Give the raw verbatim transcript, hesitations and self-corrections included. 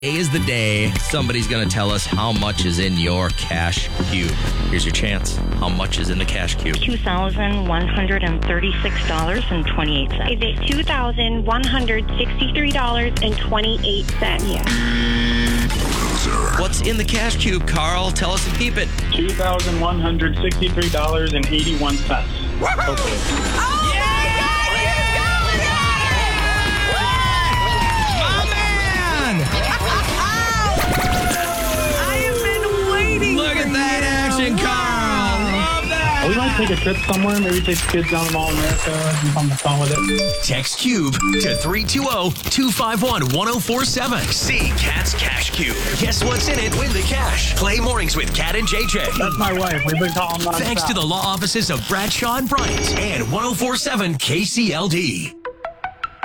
Today is the day somebody's going to tell us how much is in your cash cube. Here's your chance. How much is in the cash cube? two thousand one hundred thirty-six dollars and twenty-eight cents. Is it two thousand one hundred sixty-three dollars and twenty-eight cents? Yeah. What's in the cash cube, Carl? Tell us and keep it. two thousand one hundred sixty-three dollars and eighty-one cents. Oh, We might take a trip somewhere, maybe take the kids down to Mall of America and have fun with it. Text CUBE to three two zero, two five one, one zero four seven. See Cat's Cash Cube. Guess what's in it? Win the cash. Play mornings with Cat and J J. That's my wife. We've been calling nonstop. Thanks to the law offices of Bradshaw and Bryant and one zero four seven K C L D.